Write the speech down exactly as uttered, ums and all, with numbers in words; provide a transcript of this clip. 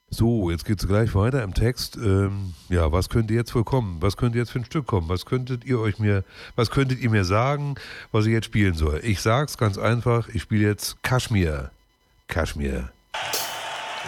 So, jetzt geht's gleich weiter im Text. Ähm, ja, was könnte jetzt wohl kommen? Was könnte jetzt für ein Stück kommen? Was könntet ihr euch mir, was könntet ihr mir sagen, was ich jetzt spielen soll? Ich sag's ganz einfach, ich spiele jetzt Kaschmir. Kaschmir.